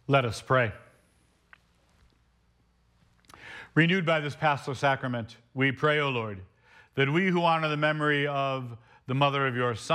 Let us pray. Renewed by this paschal sacrament, we pray, O Lord, that we who honor the memory of the mother of your Son